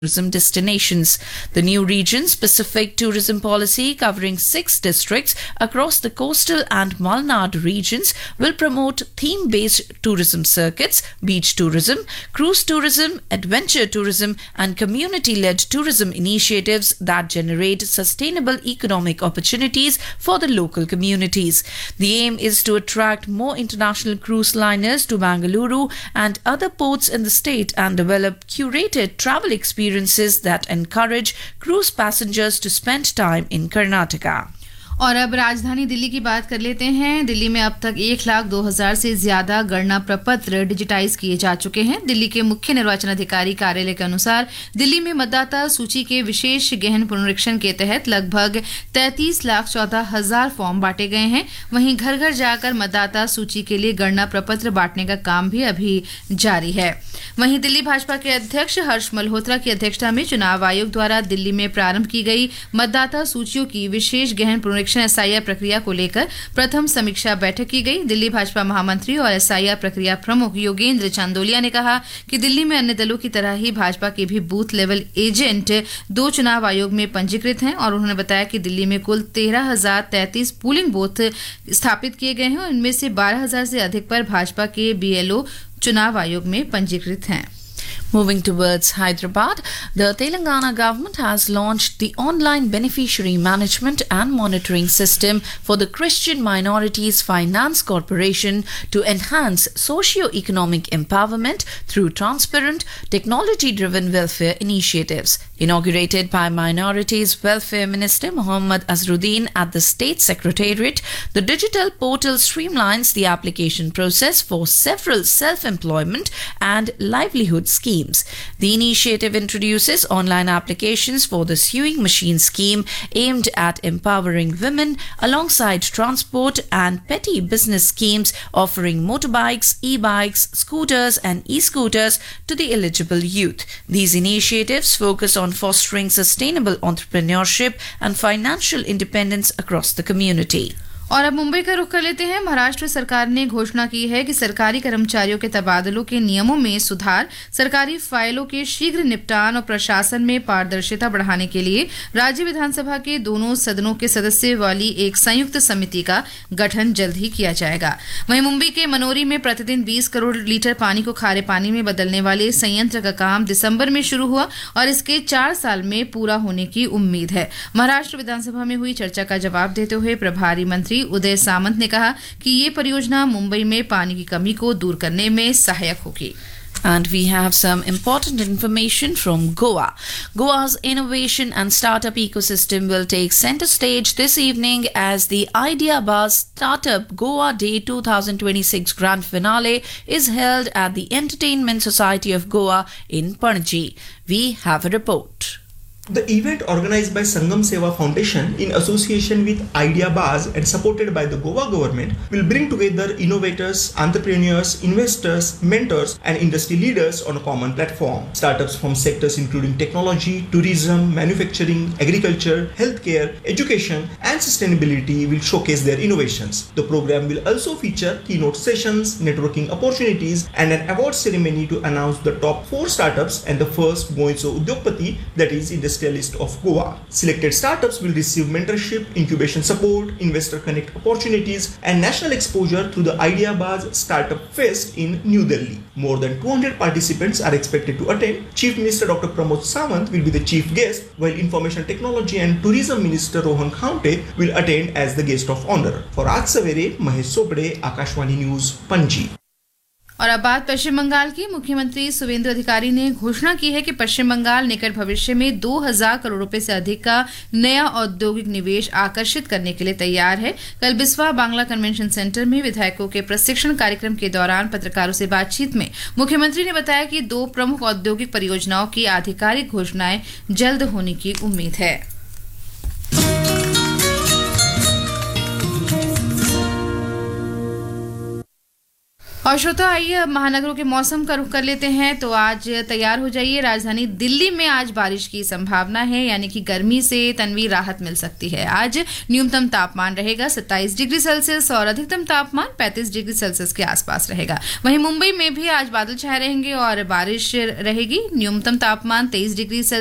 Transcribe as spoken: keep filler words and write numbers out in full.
tourism destinations. The new region-specific tourism policy covering six districts across the coastal and Malnad regions will promote theme-based tourism circuits, beach tourism, cruise tourism, adventure tourism and community-led tourism initiatives that generate sustainable economic opportunities for the local communities. The aim is to attract more international cruise liners to Bengaluru and other ports in the state and develop curated travel experiences that encourage cruise passengers to spend time in Karnataka. और अब राजधानी दिल्ली की बात कर लेते हैं। दिल्ली में अब तक एक लाख दो हजार से ज्यादा गणना प्रपत्र डिजिटाइज किए जा चुके हैं। दिल्ली के मुख्य निर्वाचन अधिकारी कार्यालय के अनुसार दिल्ली में मतदाता सूची के विशेष गहन पुनरीक्षण के तहत लगभग तैंतीस लाख चौदह हजार फॉर्म बांटे गए हैं। वहीं घर घर जाकर मतदाता सूची के लिए गणना प्रपत्र बांटने का काम भी अभी जारी है। वहीं दिल्ली भाजपा के अध्यक्ष हर्ष मल्होत्रा की अध्यक्षता में चुनाव आयोग द्वारा दिल्ली में प्रारंभ की गई मतदाता सूचियों की विशेष गहन पुनरीक्षण एसआईआर प्रक्रिया को लेकर प्रथम समीक्षा बैठक की गई। दिल्ली भाजपा महामंत्री और एसआईआर प्रक्रिया प्रमुख योगेंद्र चांदोलिया ने कहा कि दिल्ली में अन्य दलों की तरह ही भाजपा के भी बूथ लेवल एजेंट दो चुनाव आयोग में पंजीकृत हैं और उन्होंने बताया कि दिल्ली में कुल तेरह हजार तैंतीस पोलिंग बूथ स्थापित किए गए हैं और इनमें से बारह हजार से अधिक पर भाजपा के बीएलओ चुनाव आयोग में पंजीकृत हैं। Moving towards Hyderabad, the Telangana government has launched the online beneficiary management and monitoring system for the Christian Minorities Finance Corporation to enhance socio-economic empowerment through transparent, technology-driven welfare initiatives. Inaugurated by Minorities Welfare Minister Mohammad Azharuddin at the State Secretariat, the digital portal streamlines the application process for several self-employment and livelihood schemes. The initiative introduces online applications for the sewing machine scheme aimed at empowering women alongside transport and petty business schemes offering motorbikes, e-bikes, scooters and e-scooters to the eligible youth. These initiatives focus on fostering sustainable entrepreneurship and financial independence across the community. और अब मुंबई का रुख कर लेते हैं। महाराष्ट्र सरकार ने घोषणा की है कि सरकारी कर्मचारियों के तबादलों के नियमों में सुधार, सरकारी फाइलों के शीघ्र निपटान और प्रशासन में पारदर्शिता बढ़ाने के लिए राज्य विधानसभा के दोनों सदनों के सदस्य वाली एक संयुक्त समिति का गठन जल्द ही किया जाएगा। वहीं मुंबई के मनोरी में प्रतिदिन बीस करोड़ लीटर पानी को खारे पानी में बदलने वाले संयंत्र का काम दिसंबर में शुरू हुआ और इसके चार साल में पूरा होने की उम्मीद है। महाराष्ट्र विधानसभा में हुई चर्चा का जवाब देते हुए प्रभारी मंत्री उदय सामंत ने कहा कि ये परियोजना मुंबई में पानी की कमी को दूर करने में सहायक होगी। And we have some important information from Goa. Goa's innovation and startup ecosystem will take center stage this evening as the Ideabuzz Startup Goa Day twenty twenty-six Grand Finale is held at the Entertainment Society of Goa in Panaji. We have a report. The event, organized by Sangam Seva Foundation in association with Ideabuzz and supported by the Goa government, will bring together innovators, entrepreneurs, investors, mentors and industry leaders on a common platform. Startups from sectors including technology, tourism, manufacturing, agriculture, healthcare, education and sustainability will showcase their innovations. The program will also feature keynote sessions, networking opportunities and an award ceremony to announce the top four startups and the first Goinso Udyogpati, that is Industrialist of Goa. Selected startups will receive mentorship, incubation support, investor connect opportunities and national exposure through the Ideabuzz Startup Fest in New Delhi. More than two hundred participants are expected to attend. Chief Minister Doctor Pramod Sawant will be the chief guest, while Information Technology and Tourism Minister Rohan Khaunte will attend as the guest of honor. For Aaj Savere, Mahesh Sobde, Akashvani News, Panji. और अब बात पश्चिम बंगाल की। मुख्यमंत्री सुवेंद्र अधिकारी ने घोषणा की है कि पश्चिम बंगाल निकट भविष्य में दो हजार करोड़ रुपए से अधिक का नया औद्योगिक निवेश आकर्षित करने के लिए तैयार है। कल बिस्वा बांग्ला कन्वेंशन सेंटर में विधायकों के प्रशिक्षण कार्यक्रम के दौरान पत्रकारों से बातचीत में मुख्यमंत्री ने बताया कि दो प्रमुख औद्योगिक परियोजनाओं की आधिकारिक घोषणाएं जल्द होने की उम्मीद है। और श्रोता आइए अब महानगरों के मौसम का रुख कर लेते हैं। तो आज तैयार हो जाइए, राजधानी दिल्ली में आज बारिश की संभावना है, यानी कि गर्मी से तनवी राहत मिल सकती है। आज न्यूनतम तापमान रहेगा सत्ताईस डिग्री सेल्सियस और अधिकतम तापमान पैंतीस डिग्री सेल्सियस के आसपास रहेगा। वहीं मुंबई में भी आज बादल छाए रहेंगे और बारिश रहेगी। न्यूनतम तापमान तेईस डिग्री सेल्सियस